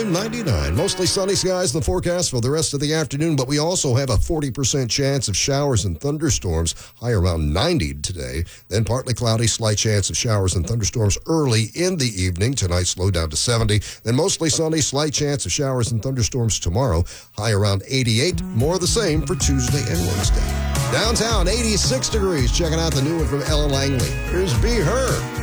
99. Mostly sunny skies in the forecast for the rest of the afternoon, but we also have a 40% chance of showers and thunderstorms, high around 90 today. Then partly cloudy, slight chance of showers and thunderstorms early in the evening. Tonight, slow down to 70. Then mostly sunny, slight chance of showers and thunderstorms tomorrow, high around 88. More of the same for Tuesday and Wednesday. Downtown, 86 degrees. Checking out the new one from Ella Langley. Here's Be Her.